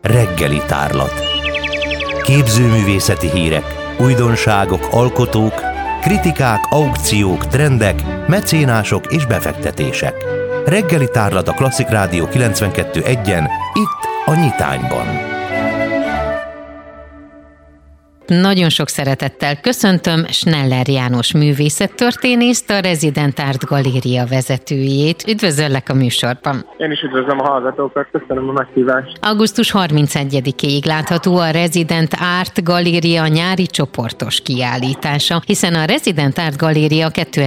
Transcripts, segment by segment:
Reggeli tárlat. Képzőművészeti hírek, újdonságok, alkotók, kritikák, aukciók, trendek, mecénások és befektetések. Reggeli tárlat a Klasszik Rádió 92.1-en, itt a Nyitányban. Nagyon sok szeretettel köszöntöm Schneller János művészettörténészt, a Resident Art Galéria vezetőjét. Üdvözöllek a műsorban. Én is üdvözlöm a hallgatókat, köszönöm a meghívást. Augusztus 31-ig látható a Resident Art Galéria nyári csoportos kiállítása, hiszen a Resident Art Galéria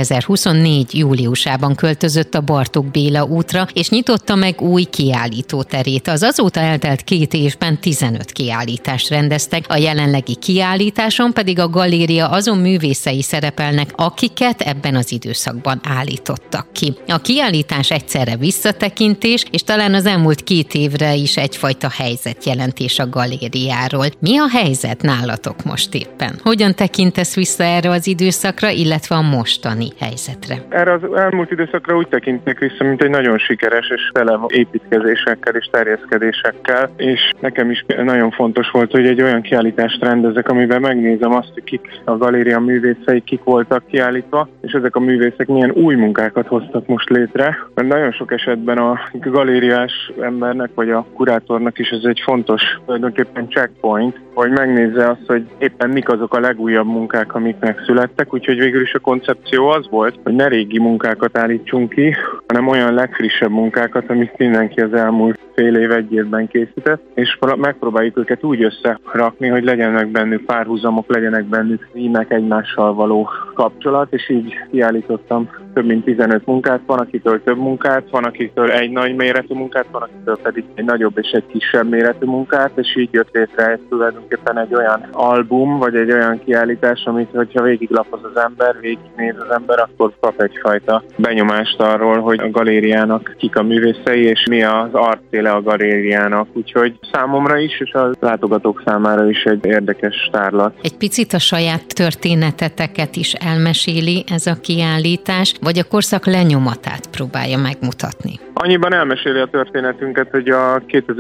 2024. júliusában költözött a Bartók Béla útra, és nyitotta meg új kiállítóterét. Az azóta eltelt 2 évben 15 kiállítást rendeztek, a jelenlegi kiállításon pedig a galéria azon művészei szerepelnek, akiket ebben az időszakban állítottak ki. A kiállítás egyszerre visszatekintés, és talán az elmúlt 2 évre is egyfajta helyzetjelentés a galériáról. Mi a helyzet nálatok most éppen? Hogyan tekintesz vissza erre az időszakra, illetve a mostani helyzetre? Erre az elmúlt időszakra úgy tekintnek vissza, mint egy nagyon sikeres és tele építkezésekkel és terjeszkedésekkel, és nekem is nagyon fontos volt, hogy egy olyan kiállítást rendezek, amiben megnézem azt, hogy kik a galéria művészei, kik voltak kiállítva, és ezek a művészek milyen új munkákat hoztak most létre. Mert nagyon sok esetben a galériás embernek, vagy a kurátornak is ez egy fontos, tulajdonképpen checkpoint, hogy megnézze azt, hogy éppen mik azok a legújabb munkák, amik megszülettek, úgyhogy végül is a koncepció az volt, hogy ne régi munkákat állítsunk ki, hanem olyan legfrissebb munkákat, amit mindenki az elmúlt fél év, 1 évben készített, és megpróbáljuk őket úgy összerakni, hogy legyenek bennük párhuzamok, legyenek bennük rímek, egymással való kapcsolat, és így kiállítottam több mint 15 munkát, van akitől több munkát, van akitől egy nagy méretű munkát, van akitől pedig egy nagyobb és egy kisebb méretű munkát, és így jött létre tulajdonképpen egy olyan album, vagy egy olyan kiállítás, amit, hogyha végiglapoz az ember, végignéz az ember, akkor kap egyfajta benyomást arról, hogy a galériának kik a művészei, és mi az arcéle a galériának. Úgyhogy számomra is, és a látogatók számára is egy érdekes tárlat. Egy picit a saját történeteteket is elmeséli ez a kiállítás, vagy a korszak lenyomatát próbálja megmutatni? Annyiban elmeséli a történetünket, hogy a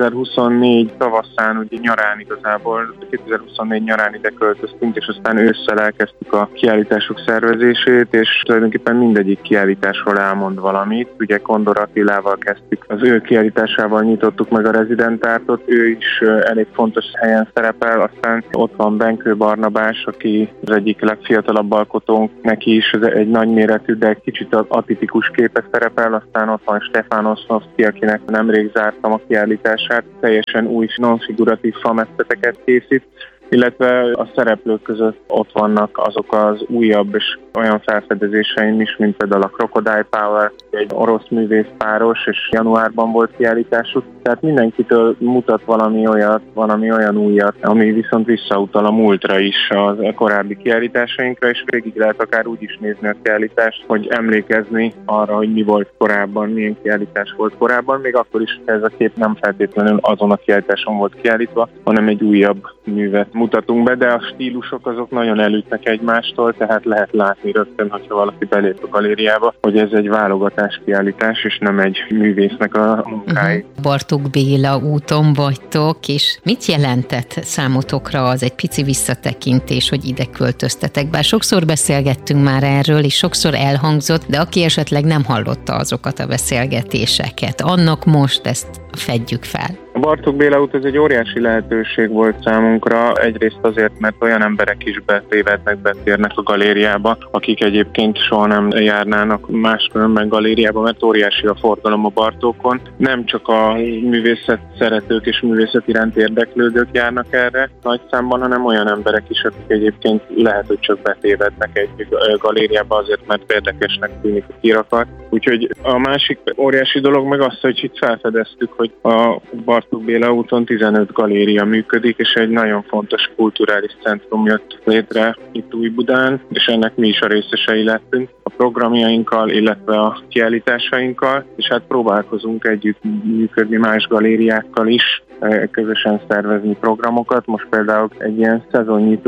2024 tavaszán, ugye nyarán igazából, 2024 nyarán ide költöztünk, és aztán ősszel elkezdtük a kiállítások szervezését, és tulajdonképpen mindegyik kiállításról elmond valamit. Ugye Kondor Attilával kezdtük, az ő kiállításával nyitottuk meg a Resident Artot, ő is elég fontos helyen szerepel, aztán ott van Benkő Barnabás, aki az egyik legfiatalabb alkotónk, neki is egy nagyméretű, de egy kicsit atipikus képe szerepel, aztán ott van Stefán Osznovszki, akinek nemrég zártam a kiállítását, teljesen új non-figuratív fametszeteket készít, illetve a szereplők között ott vannak azok az újabb és olyan felfedezéseim is, mint például a Crocodile Power, egy orosz művészpáros, és januárban volt kiállításuk. Tehát mindenkitől mutat valami olyan újat, ami viszont visszautal a múltra is, az korábbi kiállításainkra, és végig lehet akár úgy is nézni a kiállítást, hogy emlékezni arra, hogy mi volt korábban, milyen kiállítás volt korábban, még akkor is ez a kép nem feltétlenül azon a kiállításon volt kiállítva, hanem egy újabb művet mutatunk be, de a stílusok azok nagyon elütnek egymástól, tehát lehet látni rögtön, hogyha valaki belép a galériába, hogy ez egy válogatás kiállítás, és nem egy művésznek a munkái. Bartók Béla úton vagytok, és mit jelentett számotokra az egy pici visszatekintés, hogy ide költöztetek? Bár sokszor beszélgettünk már erről, és sokszor elhangzott, de aki esetleg nem hallotta azokat a beszélgetéseket, annak most ezt fedjük fel. A Bartók Béla út ez egy óriási lehetőség volt számunkra, egyrészt azért, mert olyan emberek is betérnek a galériába, akik egyébként soha nem járnának máskülönben galériába, mert óriási a forgalom a Bartókon. Nem csak a művészet szeretők és művészet iránt érdeklődők járnak erre nagy számban, hanem olyan emberek is, akik egyébként lehet, hogy csak betévednek egy galériába azért, mert érdekesnek tűnik a kirakat. Úgyhogy a másik óriási dolog meg az, hogy itt felfedeztük, hogy a Bartók Béla úton 15 galéria működik, és egy nagyon fontos kulturális centrum jött létre itt Újbudán, és ennek mi is a részesei lettünk a programjainkkal, illetve a kiállításainkkal, és hát próbálkozunk együtt működni más galériákkal is, közösen szervezni programokat. Most például egy ilyen szezonnyitó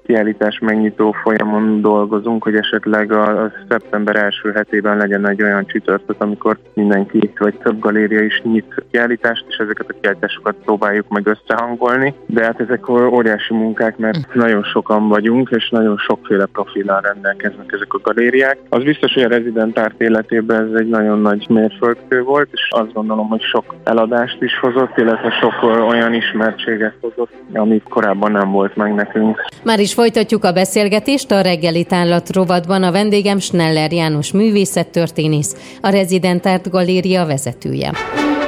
kiállítás megnyitó folyamon dolgozunk, hogy esetleg a szeptember első hetében legyen egy olyan csütörtök, amikor mindenki vagy több galéria is nyit kiállítást, és ezeket a kiállításokat próbáljuk meg összehangolni. De hát ezek óriási munkák, mert nagyon sokan vagyunk, és nagyon sokféle profillal rendelkeznek ezek a galériák. Az biztos, hogy a Resident Art életében ez egy nagyon nagy mérföldkő volt, és azt gondolom, hogy sok eladást is hozott, illetve sok olyan ismertséget hozott, amit korábban nem volt meg nekünk. Már is folytatjuk a beszélgetést a reggeli tárlat rovatban. A vendégem Schneller János művészettörténész, a Resident Art Galéria vezetője.